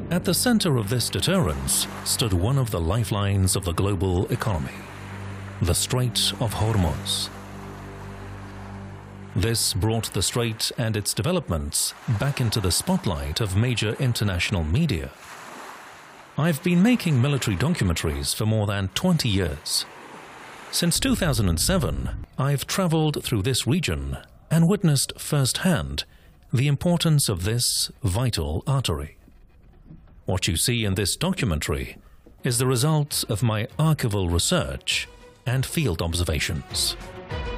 At the center of this deterrence stood one of the lifelines of the global economy, the Strait of Hormuz. This brought the strait and its developments back into the spotlight of major international media. I've been making military documentaries for more than 20 years. Since 2007, I've traveled through this region and witnessed firsthand the importance of this vital artery. What you see in this documentary is the result of my archival research and field observations.